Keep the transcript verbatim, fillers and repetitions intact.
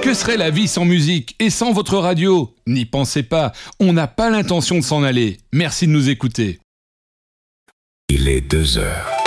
Que serait la vie sans musique et sans votre radio ? N'y pensez pas, on n'a pas l'intention de s'en aller. Merci de nous écouter. Il est deux heures.